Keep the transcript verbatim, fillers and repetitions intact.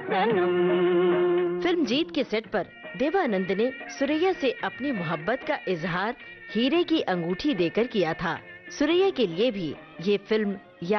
सनम। Film जीत के set पर देवानंद ने सुरैया से अपनी मोहब्बत का इजहार हीरे की अंगूठी देकर किया था। सुरैया के लिए भी ये फिल्म